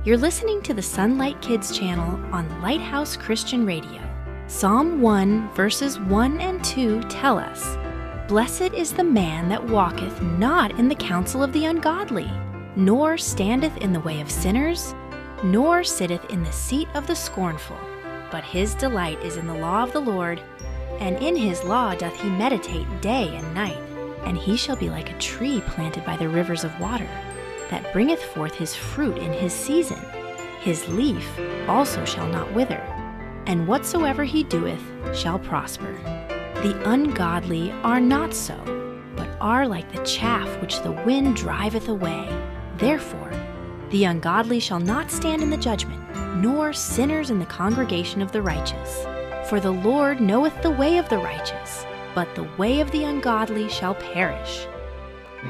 You're listening to the Sunlight Kids channel on Lighthouse Christian Radio. Psalm 1 verses 1 and 2 tell us, "Blessed is the man that walketh not in the counsel of the ungodly, nor standeth in the way of sinners, nor sitteth in the seat of the scornful. But his delight is in the law of the Lord, and in his law doth he meditate day and night. And he shall be like a tree planted by the rivers of water, that bringeth forth his fruit in his season. His leaf also shall not wither, and whatsoever he doeth shall prosper. The ungodly are not so, but are like the chaff which the wind driveth away. Therefore, the ungodly shall not stand in the judgment, nor sinners in the congregation of the righteous. For the Lord knoweth the way of the righteous, but the way of the ungodly shall perish.